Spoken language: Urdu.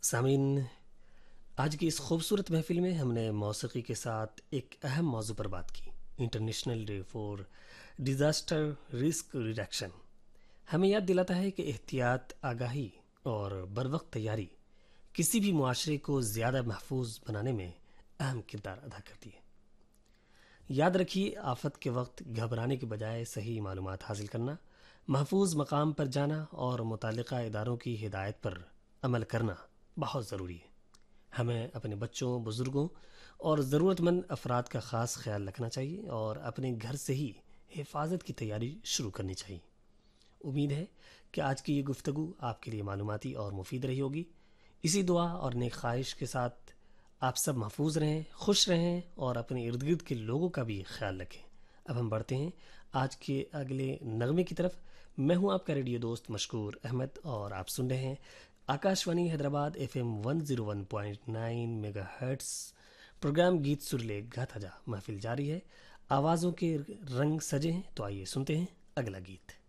سامعین، آج کی اس خوبصورت محفل میں ہم نے موسیقی کے ساتھ ایک اہم موضوع پر بات کی: international day four disaster risk reduction. ہمیں یاد دلاتا ہے کہ احتیاط، آگاہی اور بروقت تیاری کسی بھی معاشرے کو زیادہ محفوظ بنانے میں اہم کردار ادا کرتی ہے۔ یاد رکھیے، آفت کے وقت گھبرانے کے بجائے صحیح معلومات حاصل کرنا، محفوظ مقام پر جانا اور متعلقہ اداروں کی ہدایت پر عمل کرنا بہت ضروری ہے۔ ہمیں اپنے بچوں، بزرگوں اور ضرورت مند افراد کا خاص خیال رکھنا چاہیے اور اپنے گھر سے ہی حفاظت کی تیاری شروع کرنی چاہیے۔ امید ہے کہ آج کی یہ گفتگو آپ کے لیے معلوماتی اور مفید رہی ہوگی۔ اسی دعا اور نیک خواہش کے ساتھ آپ سب محفوظ رہیں، خوش رہیں اور اپنے ارد گرد کے لوگوں کا بھی خیال رکھیں۔ اب ہم بڑھتے ہیں آج کے اگلے نغمے کی طرف۔ میں ہوں آپ کا ریڈیو دوست مشکور احمد اور آپ سن رہے ہیں Akashvani Hyderabad FM 101.9 mega hertz programme گیت سرلے گاتا جا۔ محفل جاری ہے، آوازوں کے رنگ سجے ہیں، تو آئیے سنتے ہیں اگلا گیت۔